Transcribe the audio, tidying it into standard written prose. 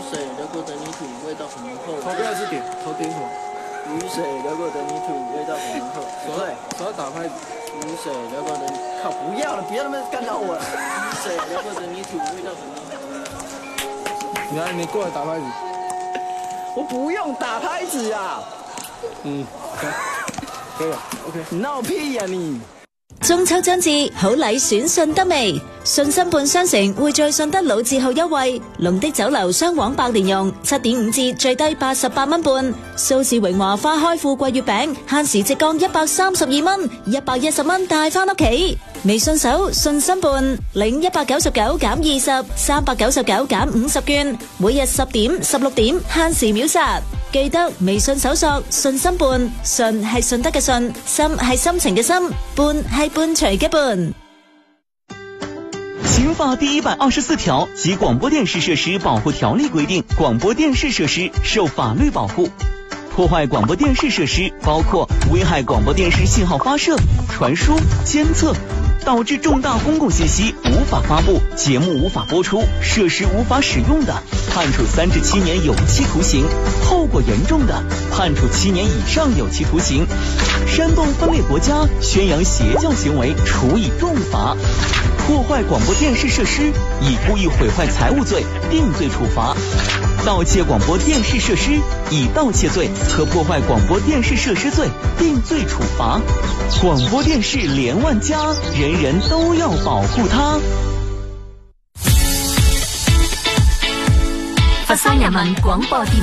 水流过的泥土味道很浓厚。 头不要是点，头点什么？ 雨水流过的泥土味道很浓厚。 手要打拍子。 雨水流过的，靠，不要了，别他妈干扰我了。雨水流过的泥土味道很浓厚。 你来，你过来打拍子。 我不用打拍子啊。 可以了 ，OK。 你鬧屁呀你！ 中秋將至，好禮選順德味。順心半商城會在順德老字號優惠，龍的酒樓雙黃白蓮蓉7.5折，最低88蚊半。蘇氏榮華花開富貴月餅，限時直降132蚊，110蚊帶翻屋企。微信搜順心伴，領199減20，399減50券，每日10點、16點限時秒殺。記得微信搜索順心伴，順係順德嘅順，心係心情嘅心，伴係伴隨嘅伴。 刑法第124條及廣播電視設施保護條例規定，廣播電視設施受法律保護。破壞廣播電視設施包括危害廣播電視信號發射、傳輸、監測，導致重大公共信息無法發布、節目無法播出、設施無法使用的，判處3至7年有期徒刑；後果嚴重的，判處7年以上有期徒刑。煽動分裂國家、宣揚邪教行為，處以重罰。破壞廣播電視設施，以故意毀壞財物罪定罪處罰；盜竊廣播電視設施，以盜竊罪和破壞廣播電視設施罪定罪處罰。廣播電視連萬家，人人都要保護它。 佛山人民廣播電